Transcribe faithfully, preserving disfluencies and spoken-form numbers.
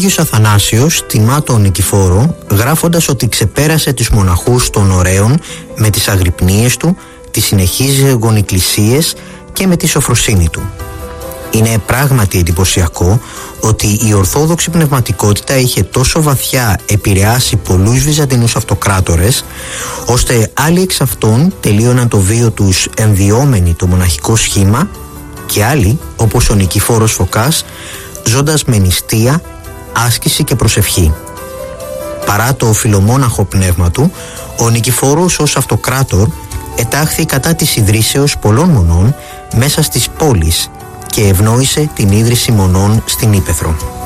Άγιος Αθανάσιος τιμά τον Νικηφόρο γράφοντας ότι ξεπέρασε τους μοναχούς των ωραίων με τις αγρυπνίες του, τις συνεχείς γονικλησίες και με τη σοφροσύνη του. Είναι πράγματι εντυπωσιακό ότι η ορθόδοξη πνευματικότητα είχε τόσο βαθιά επηρεάσει πολλούς Βυζαντινούς αυτοκράτορες, ώστε άλλοι εξ αυτών τελείωναν το βίο τους ενδιόμενοι το μοναχικό σχήμα και άλλοι, όπως ο Νικηφόρος Φωκάς, ζώντας με νηστεία, άσκηση και προσευχή. Παρά το φιλομόναχο πνεύμα του, ο Νικηφόρος ως αυτοκράτορ ετάχθη κατά της ιδρύσεως πολλών μονών μέσα στις πόλεις και ευνόησε την ίδρυση μονών στην Ύπαιθρο.